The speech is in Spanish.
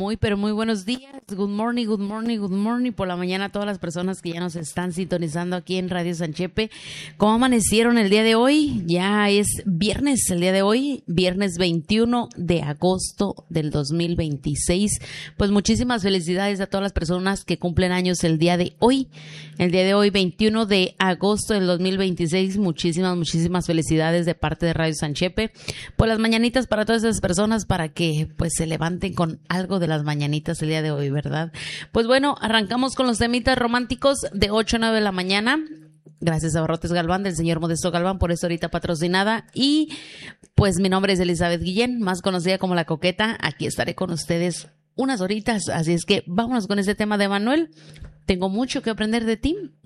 Muy, pero muy buenos días. Good morning, good morning, good morning. Por la mañana a todas las personas que ya nos están sintonizando aquí en Radio Sanchepe. ¿Cómo amanecieron el día de hoy? Ya es viernes el día de hoy, viernes 21 de agosto del 2026. Pues muchísimas felicidades a todas las personas que cumplen años el día de hoy. El día de hoy, 21 de agosto del 2026. Muchísimas felicidades de parte de Radio Sanchepe. Pues las mañanitas para todas esas personas para que pues se levanten con algo de las mañanitas el día de hoy, ¿verdad? Pues bueno, arrancamos con los temitas románticos de 8 a 9 de la mañana. Gracias a Barrotes Galván, del señor Modesto Galván, por esta horita patrocinada. Y pues mi nombre es Elizabeth Guillén, más conocida como La Coqueta. Aquí estaré con ustedes unas horitas, así es que vámonos con ese tema de Manuel. Tengo mucho que aprender de ti.